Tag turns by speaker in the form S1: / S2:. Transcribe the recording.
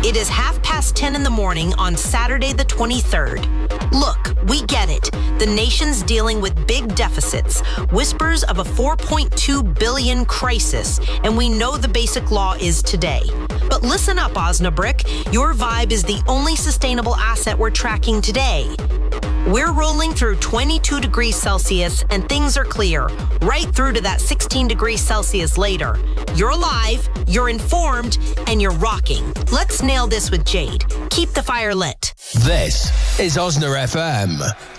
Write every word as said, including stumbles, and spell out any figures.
S1: It is half past ten in the morning on Saturday the twenty-third. Look, we get it. The nation's dealing with big deficits, whispers of a four point two billion dollars crisis, and we know the basic law is today. But listen up, Osnabrick. Your vibe is the only sustainable asset we're tracking today. We're rolling through twenty-two degrees Celsius and things are clear, right through to that sixteen degrees Celsius later. You're alive, you're informed, and you're rocking. Let's nail this with Jade. Keep the fire lit.
S2: This is Osna F M.